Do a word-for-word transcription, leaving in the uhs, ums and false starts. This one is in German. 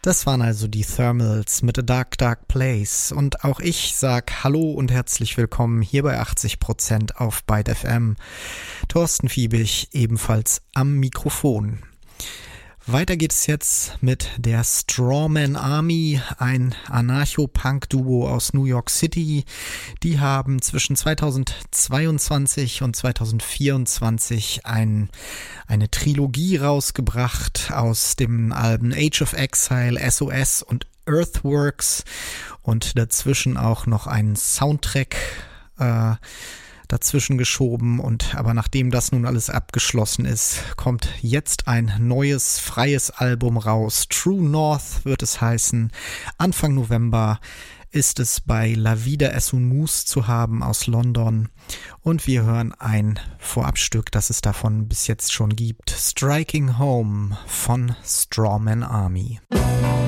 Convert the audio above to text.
Das waren also die Thermals mit A Dark Dark Place und auch ich sag Hallo und herzlich willkommen hier bei achtzig Prozent auf Byte F M. Thorsten Fiebig ebenfalls am Mikrofon. Weiter geht es jetzt mit der Strawman Army, ein Anarcho-Punk-Duo aus New York City. Die haben zwischen zweitausendzweiundzwanzig und zweitausendvierundzwanzig ein, eine Trilogie rausgebracht aus dem Alben Age of Exile, S O S und Earthworks und dazwischen auch noch einen Soundtrack äh, dazwischen geschoben. Und aber nachdem das nun alles abgeschlossen ist, kommt jetzt ein neues, freies Album raus. True North wird es heißen. Anfang November ist es bei La Vida es un Mus zu haben aus London. Und wir hören ein Vorabstück, das es davon bis jetzt schon gibt. Striking Home von Strawman Army.